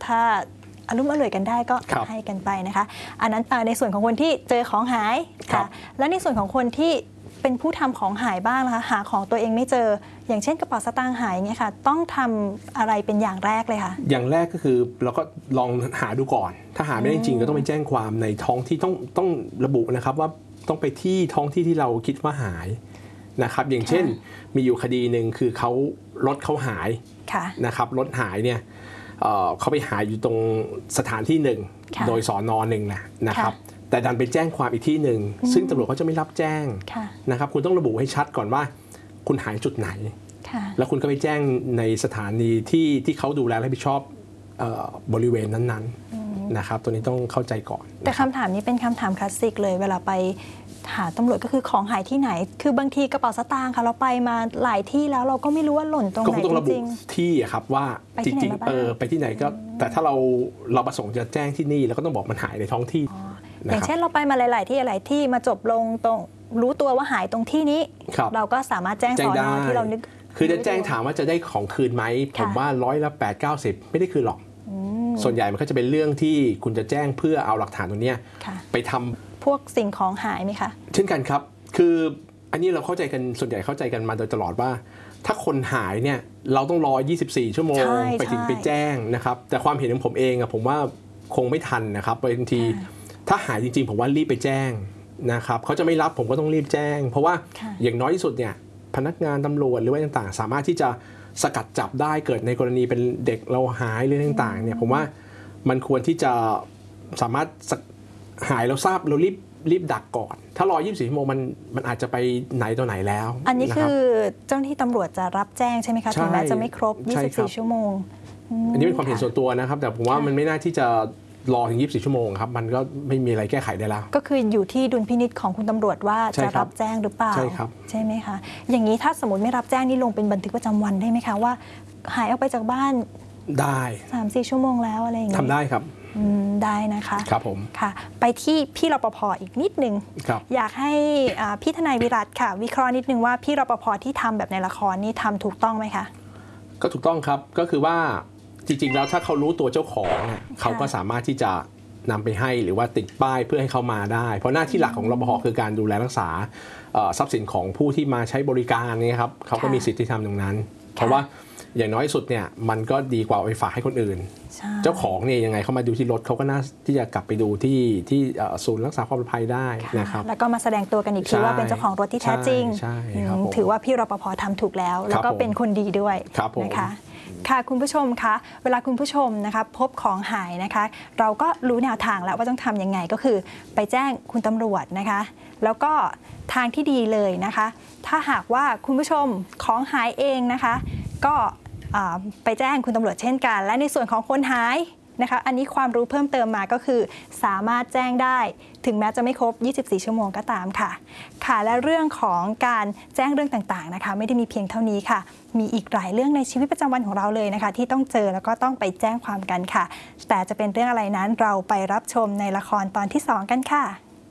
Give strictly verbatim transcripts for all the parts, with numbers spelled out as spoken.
ถ้าอารมณ์อร่วยกันได้ก็ให้กันไปนะคะอันนั้นในส่วนของคนที่เจอของหายค่ะแล้วในส่วนของคนที่เป็นผู้ทำของหายบ้างนะคะหาของตัวเองไม่เจออย่างเช่นกระเป๋าสตางค์หายเนี่ยค่ะต้องทำอะไรเป็นอย่างแรกเลยค่ะอย่างแรกก็คือเราก็ลองหาดูก่อนถ้าหาไม่ได้จริงก็ต้องไปแจ้งความในท้องที่ต้องต้องระบุนะครับว่าต้องไปที่ท้องที่ที่เราคิดว่าหายนะครับอย่างเช่นมีอยู่คดีหนึ่งคือเขารถเขาหายนะครับรถหายเนี่ยเขาไปหายอยู่ตรงสถานที่หนึ่งโดยสอนอหนึ่งนะนะครับแต่ดันไปแจ้งความอีกที่หนึ่งซึ่งตำรวจเขาจะไม่รับแจ้งนะครับคุณต้องระบุให้ชัดก่อนว่าคุณหายจุดไหนแล้วคุณก็ไปแจ้งในสถานีที่ที่เขาดูแลและรับผิดชอบบริเวณนั้นๆนะครับตัวนี้ต้องเข้าใจก่อนแต่คำถามนี้เป็นคำถามคลาสสิกเลยเวลาไปหาตำรวจก็คือของหายที่ไหนคือบางทีกระเป๋าสตางค์ค่ะเราไปมาหลายที่แล้วเราก็ไม่รู้ว่าหล่นตรงไหนจริงๆที่ครับว่าจริงๆเออไปที่ไหนก็แต่ถ้าเราเราประสงค์จะแจ้งที่นี่แล้วก็ต้องบอกมันหายในท้องที่อย่างเช่นเราไปมาหลายๆที่หลายที่มาจบลงตรงรู้ตัวว่าหายตรงที่นี้เราก็สามารถแจ้งสอนอที่เรานึกคือจะแจ้งถามว่าจะได้ของคืนไหมผมว่าร้อยละแปดเก้าสิบไม่ได้คืนหรอกส่วนใหญ่มันก็จะเป็นเรื่องที่คุณจะแจ้งเพื่อเอาหลักฐานตรงนี้ไปทำพวกสิ่งของหายไหมคะเช่นกันครับคืออันนี้เราเข้าใจกันส่วนใหญ่เข้าใจกันมาโดยตลอดว่าถ้าคนหายเนี่ยเราต้องรอยี่สิบสี่ชั่วโมงไปถึงไปแจ้งนะครับแต่ความเห็นของผมเองอะผมว่าคงไม่ทันนะครับบางทีถ้าหายจริงๆผมว่ารีบไปแจ้งนะครับเขาจะไม่รับผมก็ต้องรีบแจ้งเพราะว่าอย่างน้อยที่สุดเนี่ยพนักงานตำรวจหรือว่าต่างๆสามารถที่จะสกัดจับได้เกิดในกรณีเป็นเด็กเราหายหรือต่างๆเนี่ยผมว่ามันควรที่จะสามารถหายเราทราบเรารีบรีบดักก่อนถ้ารอยี่สิบสี่ชั่วโมงมันมันอาจจะไปไหนต่อไหนแล้วอันนี้คือเจ้าหน้าที่ตำรวจจะรับแจ้งใช่ไหมคะถึงแม้จะไม่ครบยี่สิบสี่ชั่วโมงอันนี้เป็นความเห็นส่วนตัวนะครับแต่ผมว่ามันไม่น่าที่จะรอถึงยี่สิบสี่ชั่วโมงครับมันก็ไม่มีอะไรแก้ไขได้แล้วก็คืออยู่ที่ดุลพินิจของคุณตำรวจว่าจะรับแจ้งหรือเปล่าใช่ครับใช่ไหมคะอย่างนี้ถ้าสมมติไม่รับแจ้งนี่ลงเป็นบันทึกประจำวันได้ไหมคะว่าหายออกไปจากบ้านได้สามสี่ชั่วโมงแล้วอะไรอย่างนี้ทำได้ครับได้นะคะครับผมค่ะไปที่พี่รปภอีกนิดนึงอยากให้พี่ทนายวิรัติค่ะวิเคราะห์นิดนึงว่าพี่รปภที่ทำแบบในละครนี่ทำถูกต้องไหมคะก็ถูกต้องครับก็คือว่าจริงๆแล้วถ้าเขารู้ตัวเจ้าของเขาก็สามารถที่จะนำไปให้หรือว่าติดป้ายเพื่อให้เขามาได้เพราะหน้าที่หลักของรปภคือการดูแลรักษาทรัพย์สินของผู้ที่มาใช้บริการนี่ครับเขาก็มีสิทธิธรรมตรงนั้นเพราะว่าอย่างน้อยสุดเนี่ยมันก็ดีกว่าไปฝากให้คนอื่นเจ้าของเนี่ยยังไงเขามาดูที่รถเขาก็น่าที่จะกลับไปดูที่ที่ศูนย์รักษาความปลอดภัยได้นะครับแล้วก็มาแสดงตัวกันอีกทีว่าเป็นเจ้าของรถที่แท้จริงถือว่าพี่รปภทำถูกแล้วแล้วก็เป็นคนดีด้วยนะคะค่ะคุณผู้ชมคะเวลาคุณผู้ชมนะคะพบของหายนะคะเราก็รู้แนวทางแล้วว่าต้องทำยังไงก็คือไปแจ้งคุณตำรวจนะคะแล้วก็ทางที่ดีเลยนะคะถ้าหากว่าคุณผู้ชมของหายเองนะคะก็ไปแจ้งคุณตำรวจเช่นกันและในส่วนของคนหายนะคะอันนี้ความรู้เพิ่มเติมมาก็คือสามารถแจ้งได้ถึงแม้จะไม่ครบยี่สิบสี่ชั่วโมงก็ตามค่ะค่ะและเรื่องของการแจ้งเรื่องต่างๆนะคะไม่ได้มีเพียงเท่านี้ค่ะมีอีกหลายเรื่องในชีวิตประจำวันของเราเลยนะคะที่ต้องเจอแล้วก็ต้องไปแจ้งความกันค่ะแต่จะเป็นเรื่องอะไรนั้นเราไปรับชมในละครตอนที่สองกันค่ะ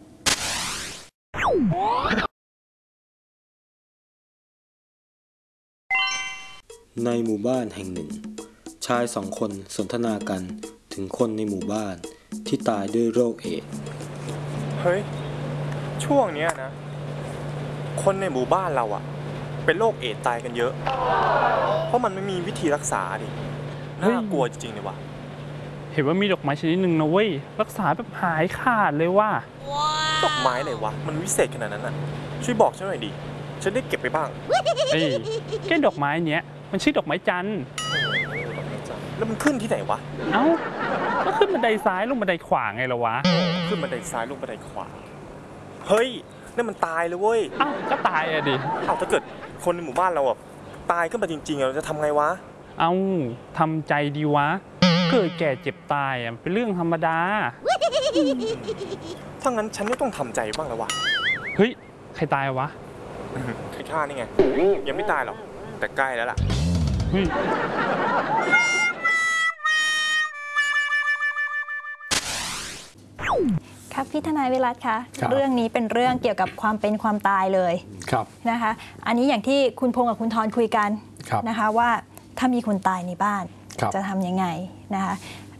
ในหมู่บ้านแห่งหนึ่งชายสองคนสนทนากันถึงคนในหมู่บ้านที่ตายด้วยโรคเอดส์เฮ้ยช่วงนี้นะคนในหมู่บ้านเราอะเป็นโรคเอดส์ตายกันเยอะเพราะมันไม่มีวิธีรักษาดิน่ากลัวจริงๆเลยว่ะเห็นว่ามีดอกไม้ชนิดหนึ่งนะเว้ยรักษาแบบหายขาดเลยว่ะดอกไม้ไหนวะมันวิเศษขนาดนั้นอะช่วยบอกฉันหน่อยดิฉันได้เก็บไปบ้างเอ้ยแค่ดอกไม้เนี้ยมันชื่อดอกไม้จันทร์แล้วมันขึ้นที่ไหนวะเอ้าก็ขึ้นบันไดซ้ายลงบันไดขวาไงล่ะวะขึ้นบันไดซ้ายลงบันไดขวาเฮ้ยนั่นมันตายเลยเว้ยอ้าวก็ตายอะดิอ้าวถ้าเกิดคนในหมู่บ้านเราแบบตายขึ้นมาจริงๆเราจะทำไงวะเอ้าทำใจดีวะเกิดแก่เจ็บตายอ่ะเป็นเรื่องธรรมดาถ้างั้นฉันไม่ต้องทำใจบ้างแล้ววะเฮ้ยใครตายวะไอ้ข้านี่ไงยังไม่ตายหรอกแต่ใกล้แล้วล่ะครับพี่ทนายวิรัติคะเรื่องนี้เป็นเรื่องเกี่ยวกับความเป็นความตายเลยนะคะอันนี้อย่างที่คุณพงษ์กับคุณธรคุยกันนะคะว่าถ้ามีคนตายในบ้านจะทำยังไงนะคะ